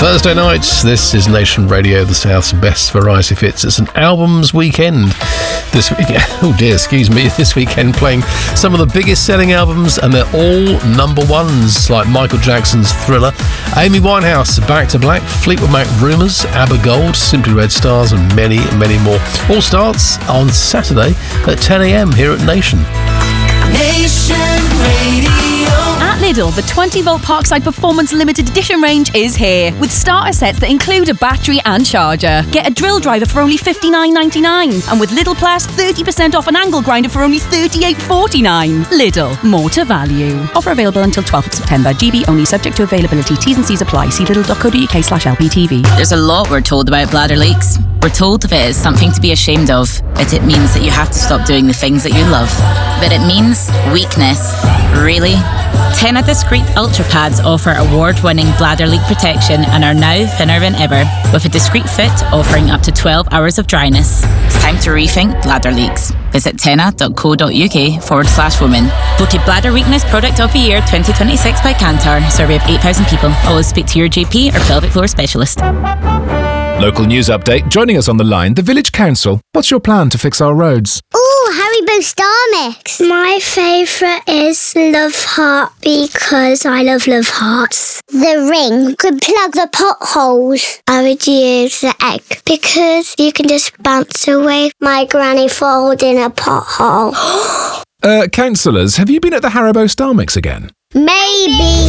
Thursday nights, this is Nation Radio, the South's best variety fits. It's an albums weekend this weekend. Oh dear, excuse me. This weekend playing some of the biggest selling albums, and they're all number ones, like Michael Jackson's Thriller, Amy Winehouse, Back to Black, Fleetwood Mac, Rumours, ABBA Gold, Simply Red Stars, and many, many more. All starts on Saturday at 10 a.m. here at Nation. Nation Radio. At Lidl, the 20-volt Parkside Performance Limited Edition range is here, with starter sets that include a battery and charger. Get a drill driver for only $59.99, and with Lidl Plus, 30% off an angle grinder for only $38.49. Lidl, more to value. Offer available until 12th of September. GB only, subject to availability. T's and C's apply. See lidl.co.uk/LPTV. There's a lot we're told about bladder leaks. We're told of it as something to be ashamed of, but it means that you have to stop doing the things that you love. But it means weakness. Really? Tena Discreet Ultra Pads offer award-winning bladder leak protection and are now thinner than ever, with a discreet fit offering up to 12 hours of dryness. It's time to rethink bladder leaks. Visit tena.co.uk/women. Voted Bladder Weakness Product of the Year 2026 by Kantar. Survey of 8,000 people. Always speak to your GP or pelvic floor specialist. Local news update. Joining us on the line, the Village Council. What's your plan to fix our roads? Ooh, Haribo Star Mix. My favourite is Love Heart because I love Hearts. The ring could plug the potholes. I would use the egg because you can just bounce away my granny falling in a pothole. Councillors, have you been at the Haribo Star Mix again? Maybe.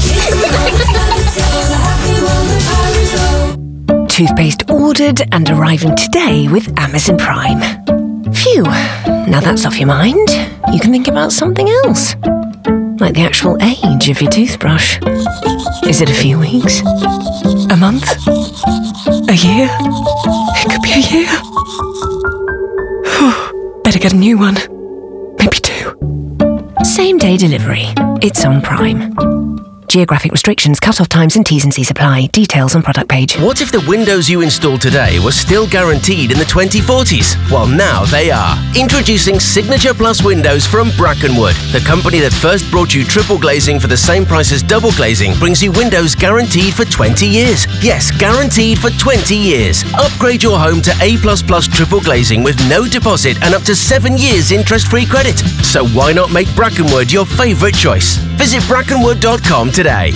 Toothpaste ordered and arriving today with Amazon Prime. Phew, now that's off your mind, you can think about something else. Like the actual age of your toothbrush. Is it a few weeks? A month? A year? It could be a year. Better get a new one. Maybe two. Same day delivery. It's on Prime. Geographic restrictions, cut-off times and T's and C's apply. Details on product page. What if the windows you install today were still guaranteed in the 2040s? Well, now they are. Introducing Signature Plus windows from Brackenwood. The company that first brought you triple glazing for the same price as double glazing brings you windows guaranteed for 20 years. Yes, guaranteed for 20 years. Upgrade your home to A++ triple glazing with no deposit and up to 7 years interest-free credit. So why not make Brackenwood your favourite choice? Visit brackenwood.com today.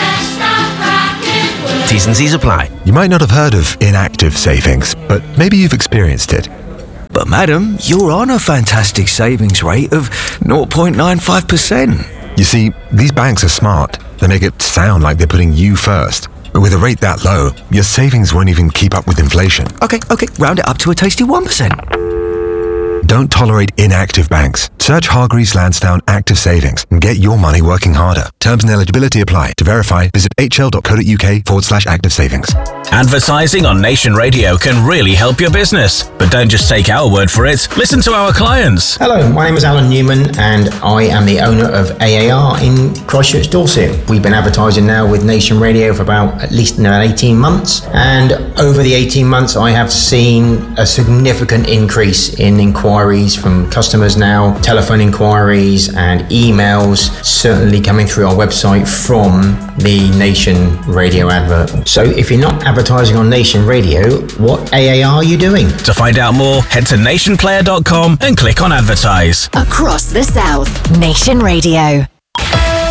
T's and C's apply. You might not have heard of inactive savings, but maybe you've experienced it. But madam, you're on a fantastic savings rate of 0.95%. You see, these banks are smart. They make it sound like they're putting you first. But with a rate that low, your savings won't even keep up with inflation. Okay, round it up to a tasty 1%. Don't tolerate inactive banks. Search Hargreaves Lansdowne Active Savings and get your money working harder. Terms and eligibility apply. To verify, visit hl.co.uk/active savings. Advertising on Nation Radio can really help your business. But don't just take our word for it. Listen to our clients. Hello, my name is Alan Newman and I am the owner of AAR in Christchurch, Dorset. We've been advertising now with Nation Radio for about at least 18 months. And over the 18 months, I have seen a significant increase in inquiries from customers now, telephone inquiries and emails certainly coming through our website from the Nation Radio advert. So if you're not advertising on Nation Radio, what AAR are you doing? To find out more, head to nationplayer.com and click on advertise. Across the South. Nation Radio.